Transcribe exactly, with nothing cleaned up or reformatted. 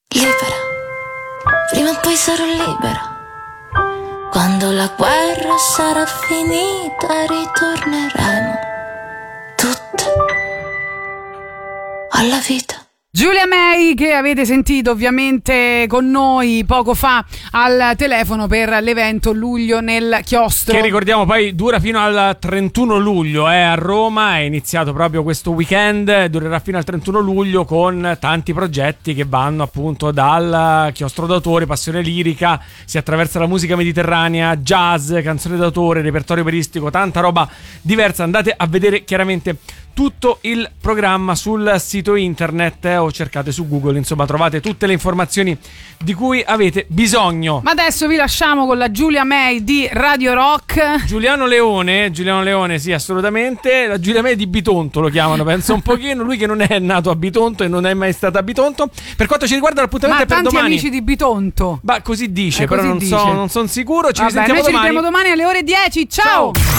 libera, prima o poi sarò libera. Quando la guerra sarà finita ritorneremo tutte alla vita. Giulia May, che avete sentito ovviamente con noi poco fa al telefono per l'evento Luglio nel Chiostro, che ricordiamo poi dura fino al trentuno luglio, eh, a Roma. È iniziato proprio questo weekend, durerà fino al trentuno luglio, con tanti progetti che vanno appunto dal chiostro d'autore, passione lirica, si attraversa la musica mediterranea, jazz, canzone d'autore, repertorio operistico, tanta roba diversa. Andate a vedere chiaramente tutto il programma sul sito internet, eh, o cercate su Google, insomma trovate tutte le informazioni di cui avete bisogno. Ma adesso vi lasciamo con la Giulia May di Radio Rock. Giuliano Leone, Giuliano Leone, sì, assolutamente. La Giulia May di Bitonto lo chiamano, penso un pochino. Lui che non è nato a Bitonto e non è mai stato a Bitonto. Per quanto ci riguarda, l'appuntamento Ma è per tanti domani. amici di Bitonto. Ma così dice, eh, però così non, dice. So, non sono sicuro. Ci Vabbè, risentiamo noi domani. ci vediamo domani alle ore dieci. Ciao! Ciao.